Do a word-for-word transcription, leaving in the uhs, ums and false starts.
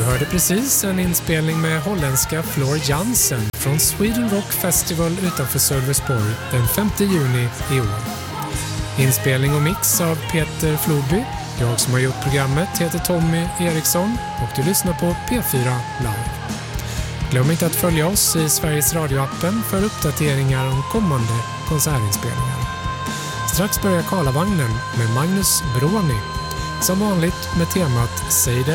Du hörde precis en inspelning med holländska Floor Jansen från Sweden Rock Festival utanför Sölvesborg den femte juni i år. Inspelning och mix av Peter Floby. Jag som har gjort programmet heter Tommy Eriksson och du lyssnar på P fyra Live. Glöm inte att följa oss i Sveriges Radio-appen för uppdateringar om kommande konsertinspelningar. Strax börjar Karlavagnen med Magnus Broni. Som vanligt med temat Säg det